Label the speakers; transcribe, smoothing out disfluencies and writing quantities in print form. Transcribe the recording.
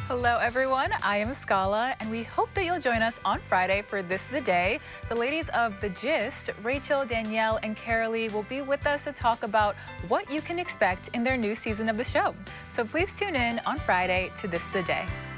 Speaker 1: Hello, everyone. I am Scala, and we hope that you'll join us on Friday for This the Day. The ladies of The Gist, Rachel, Danielle, and Carolee, will be with us to talk about what you can expect in their new season of the show. So please tune in on Friday to This the Day.